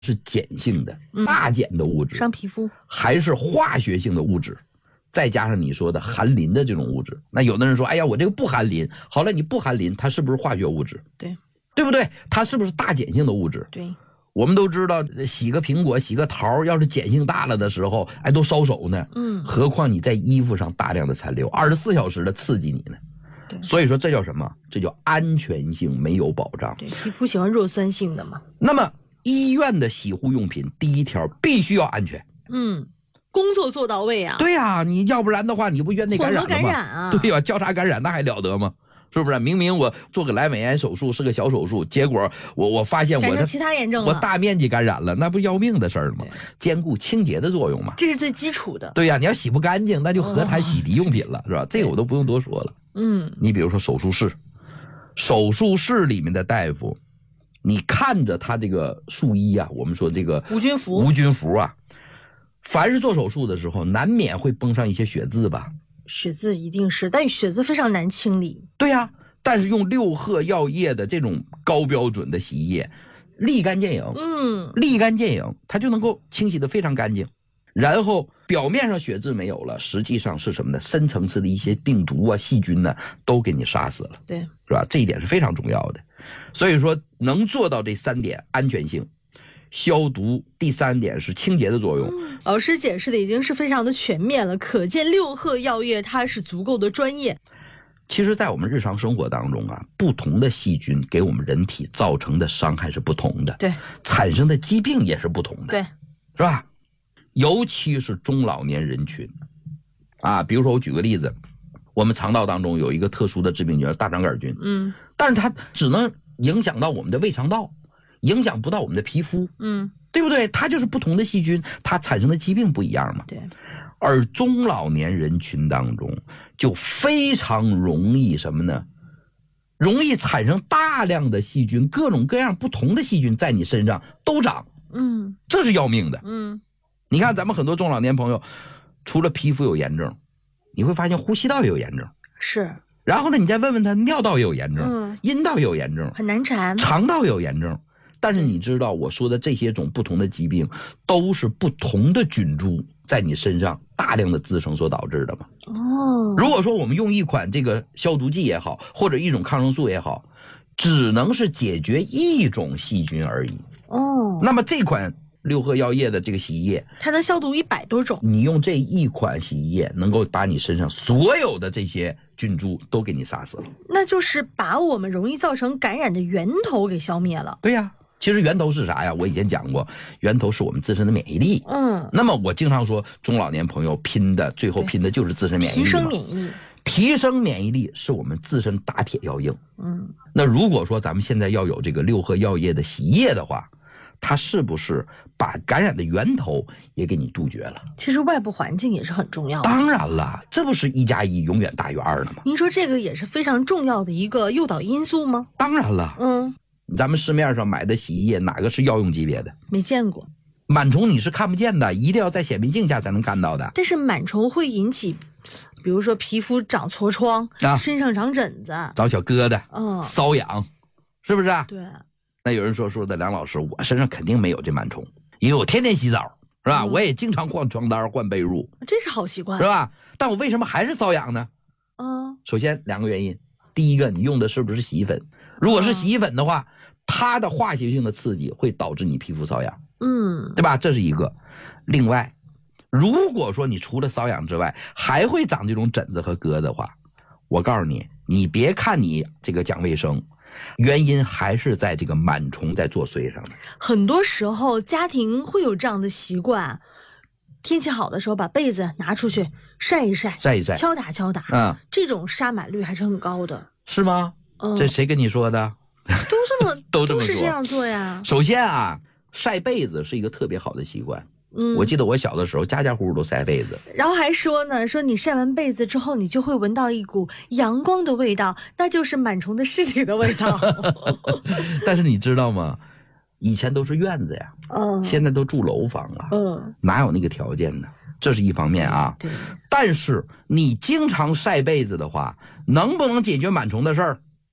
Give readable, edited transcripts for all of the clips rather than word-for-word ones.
是碱性的、大碱的物质， 伤皮肤， 还是化学性的物质，再加上你说的含磷的这种物质。那有的人说，哎呀，我这个不含磷，好了，你不含磷，它是不是化学物质？对不对？它是不是大碱性的物质？ 对。 我们都知道，洗个苹果、洗个桃，要是碱性大了的时候，哎，都烧手呢。何况你在衣服上大量的残留，24小时的刺激你呢。所以说这叫什么？这叫安全性没有保障。 对，皮肤喜欢弱酸性的嘛。 那么医院的洗护用品，第一条必须要安全。 工作做到位啊。 对啊，你要不然的话，你不院内感染了吗？ 混合感染啊。 对吧？交叉感染那还了得吗？是不是？明明我做个阑尾炎手术是个小手术，结果我发现我的其他炎症了， 我大面积感染了，那不要命的事儿吗？兼顾清洁的作用嘛， 这是最基础的。 对呀，你要洗不干净，那就何谈洗涤用品了，是吧？这个我都不用多说了。你比如说手术室里面的大夫，你看着他这个术衣啊，我们说这个无菌服啊，凡是做手术的时候，难免会崩上一些血渍吧。 血渍一定是，但血渍非常难清理。 对呀，但是用六贺药业的这种高标准的洗衣液，立竿见影，它就能够清洗得非常干净。然后表面上血渍没有了，实际上是什么呢？深层次的一些病毒啊、细菌呢，都给你杀死了。 对， 是吧？这一点是非常重要的。所以说，能做到这3点：安全性、消毒，第3点是清洁的作用。 老师解释的已经是非常的全面了，可见六贺药业它是足够的专业。 其实在我们日常生活当中啊，不同的细菌给我们人体造成的伤害是不同的， 对， 产生的疾病也是不同的， 对， 是吧？尤其是中老年人群啊，比如说我举个例子，我们肠道当中有一个特殊的致病菌大肠杆菌，但是它只能影响到我们的胃肠道，影响不到我们的皮肤，对不对？它就是不同的细菌，它产生的疾病不一样嘛。 对。 而中老年人群当中就非常容易什么呢？容易产生大量的细菌，各种各样不同的细菌在你身上都长，这是要命的。你看咱们很多中老年朋友，除了皮肤有炎症，你会发现呼吸道也有炎症， 是。 然后呢，你再问问他，尿道也有炎症，阴道也有炎症， 很难缠， 肠道也有炎症。但是你知道我说的这些种不同的疾病，都是不同的菌株在你身上大量的滋生所导致的吗？如果说我们用一款这个消毒剂也好，或者一种抗生素也好，只能是解决一种细菌而已。那么这款六贺药业的这个洗衣液， 它能消毒100多种。 你用这一款洗衣液，能够把你身上所有的这些菌株都给你杀死了。 那就是把我们容易造成感染的源头给消灭了。 对呀。其实源头是啥呀？我以前讲过，源头是我们自身的免疫力。那么我经常说，中老年朋友最后拼的就是自身免疫力。提升免疫力是我们自身打铁要硬。那如果说咱们现在要有这个六贺药业的洗衣液的话，它是不是把感染的源头也给你杜绝了？ 其实外部环境也是很重要的。 当然了，这不是1+1永远大于2的吗？ 您说这个也是非常重要的一个诱导因素吗？ 当然了。咱们市面上买的洗衣液哪个是药用级别的？ 没见过。 螨虫你是看不见的，一定要在显微镜下才能看到的。 但是螨虫会引起，比如说皮肤长痤疮，身上长疹子， 长小疙瘩，瘙痒，是不是？ 对。 那有人说的梁老师，我身上肯定没有这螨虫，因为我天天洗澡，是吧？我也经常换床单换被褥， 这是好习惯， 是吧？但我为什么还是瘙痒呢？首先2个原因，第一个，你用的是不是洗衣粉？如果是洗衣粉的话，它的化学性的刺激会导致你皮肤瘙痒，对吧？这是一个。另外，如果说你除了瘙痒之外，还会长这种疹子和疙瘩的话，我告诉你，你别看你这个讲卫生，原因还是在这个螨虫在作祟上的。 很多时候家庭会有这样的习惯，天气好的时候把被子拿出去晒一晒，敲打敲打，这种杀螨率还是很高的。 是吗？这谁跟你说的？ 都是这样做呀。 首先啊，晒被子是一个特别好的习惯。我记得我小的时候家家户户都晒被子， 然后还说呢，说你晒完被子之后，你就会闻到一股阳光的味道，那就是螨虫的尸体的味道。 但是你知道吗？以前都是院子呀，现在都住楼房了，哪有那个条件呢？这是一方面啊。但是你经常晒被子的话，能不能解决螨虫的事儿？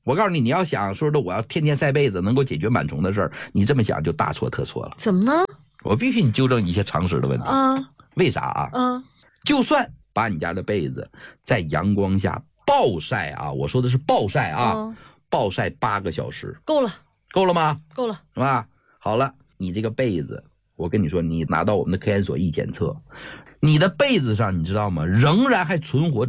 我告诉你，你要想说的我要天天晒被子能够解决螨虫的事儿，你这么想就大错特错了。 怎么呢？ 我必须你纠正一些常识的问题啊。为啥啊？就算把你家的被子在阳光下暴晒啊，我说的是暴晒啊，暴晒8个小时， 够了。 够了吗？ 够了， 是吧？好了，你这个被子，我跟你说，你拿到我们的科研所一检测，你的被子上你知道吗？仍然还存活着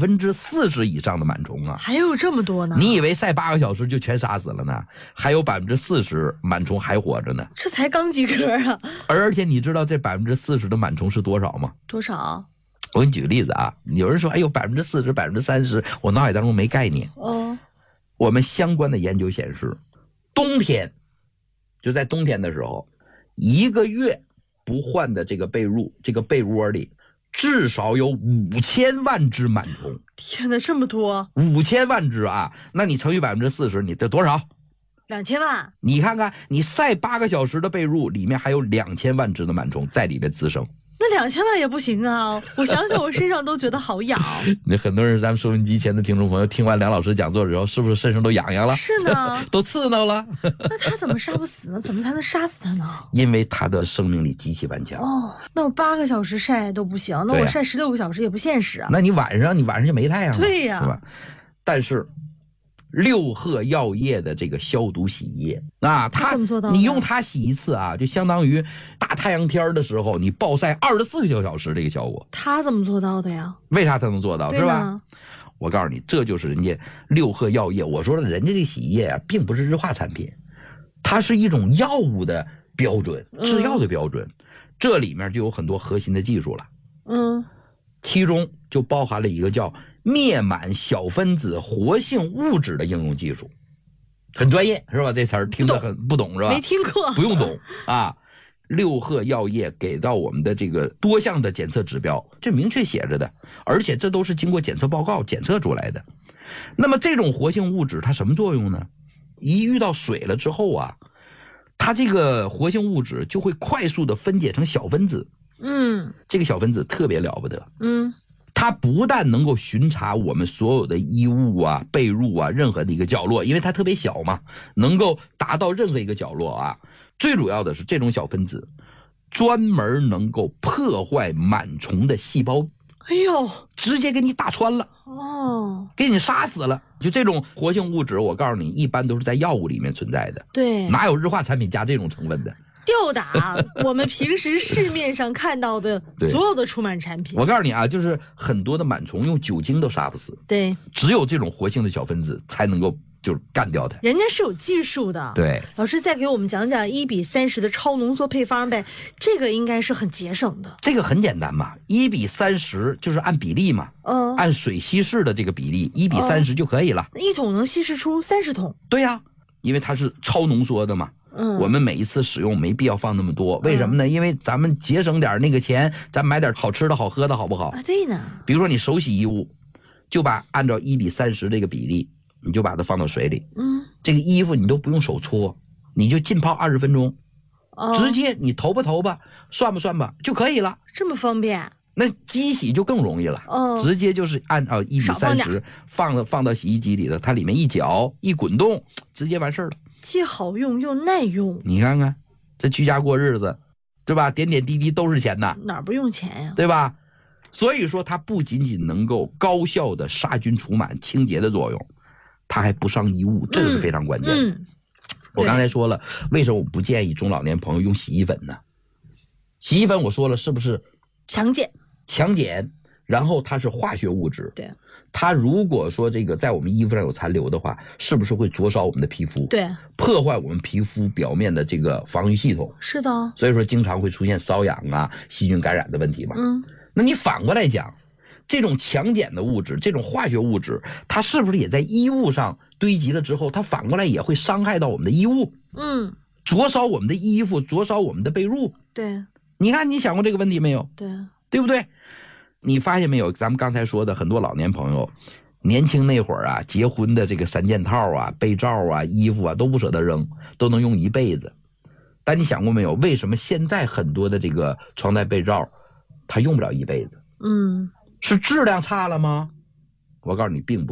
40%以上的螨虫啊！还有这么多呢？ 你以为晒8个小时就全杀死了呢？还有40%螨虫还活着呢。 这才刚及格啊！ 而且你知道这40%的螨虫是多少吗？ 多少？ 我给你举个例子啊，有人说，哎呦，40%、30%，我脑海当中没概念。我们相关的研究显示，冬天，就在冬天的时候，1个月不换的这个被褥，这个被窝里至少有5000万只螨虫。 天哪，这么多 ！5000万只啊！那你乘以40%，你得多少 ？2000万。 你看看，你晒8个小时的被褥，里面还有2000万只的螨虫在里面滋生。 那2000万也不行啊！我想想，我身上都觉得好痒。 那很多人，咱们收音机前的听众朋友，听完梁老师讲座之后，是不是身上都痒痒了？ 是呢， 都刺挠了。 那他怎么杀不死呢？怎么才能杀死他呢？ 因为他的生命力极其顽强。 那我8个小时晒都不行，那我晒16个小时也不现实啊。 那你晚上就没太阳了。 对呀， 是吧？但是六鹤药业的这个消毒洗衣液啊， 怎么做到？ 你用它洗一次啊，就相当于大太阳天的时候你暴晒24个小时这个效果。 他怎么做到的呀？ 为啥他能做到？是吧？我告诉你，这就是人家六鹤药业。我说了，人家这洗衣液啊，并不是日化产品，它是一种药物的标准，制药的标准。这里面就有很多核心的技术了。其中就包含了一个叫灭螨小分子活性物质的应用技术，很专业是吧？这词儿听得很不懂是吧？ 没听过， 不用懂啊。六鹤药业给到我们的这个多项的检测指标，这明确写着的，而且这都是经过检测报告检测出来的。那么这种活性物质它什么作用呢？一遇到水了之后啊，它这个活性物质就会快速的分解成小分子。这个小分子特别了不得。它不但能够巡查我们所有的衣物啊、被褥啊任何的一个角落，因为它特别小嘛，能够达到任何一个角落啊。最主要的是这种小分子专门能够破坏螨虫的细胞。 哎呦， 直接给你打穿了给你杀死了。就这种活性物质，我告诉你，一般都是在药物里面存在的。 对， 哪有日化产品加这种成分的？ 吊打我们平时市面上看到的所有的除螨产品。 我告诉你啊，就是很多的螨虫用酒精都杀不死。 对， 只有这种活性的小分子才能够就是干掉它。 人家是有技术的。 对， 老师再给我们讲讲1:30的超浓缩配方呗，这个应该是很节省的。 这个很简单嘛，1:30就是按比例嘛，按水稀释的这个比例1:30就可以了。 1桶能稀释出30桶。 对呀，因为它是超浓缩的嘛。我们每一次使用没必要放那么多，为什么呢？因为咱们节省点那个钱，咱买点好吃的好喝的好不好啊？对呢。 比如说你手洗衣物，就按照1:30这个比例，你就把它放到水里。这个衣服你都不用手搓，你就浸泡20分钟，直接你投吧，算吧就可以了。 这么方便？ 那机洗就更容易了。直接就是按照1:30放到洗衣机里的，它里面一搅一滚动，直接完事儿了。 既好用又耐用。 你看看这居家过日子，对吧？点点滴滴都是钱呐， 哪不用钱呀？ 对吧？所以说它不仅仅能够高效的杀菌除螨清洁的作用，它还不伤衣物，这是非常关键的。我刚才说了，为什么我不建议中老年朋友用洗衣粉呢？洗衣粉我说了是不是强碱，然后它是化学物质。 对， 它如果说这个在我们衣服上有残留的话，是不是会灼烧我们的皮肤？ 对， 破坏我们皮肤表面的这个防御系统。 是的， 所以说经常会出现瘙痒啊、细菌感染的问题嘛。那你反过来讲，这种强碱的物质，这种化学物质，它是不是也在衣物上堆积了之后，它反过来也会伤害到我们的衣物？灼烧我们的衣服，灼烧我们的被褥。 对， 你看你想过这个问题没有？ 对不对？你发现没有？咱们刚才说的很多老年朋友，年轻那会儿啊，结婚的这个3件套啊、被罩啊、衣服啊都不舍得扔，都能用一辈子。但你想过没有？为什么现在很多的这个床单被罩，它用不了一辈子？是质量差了吗？我告诉你，并不是。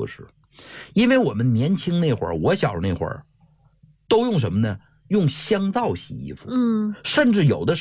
因为我们年轻那会儿，我小时候那会儿，都用什么呢？用香皂洗衣服，甚至有的